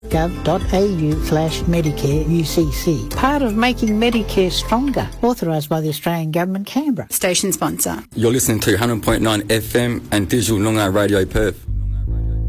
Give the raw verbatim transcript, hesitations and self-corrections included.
gov.au slash Medicare U C C. Part of making Medicare stronger. Authorised by the Australian Government, Canberra. Station sponsor. You're listening to one hundred point nine F M and Digital Noongar Radio Perth.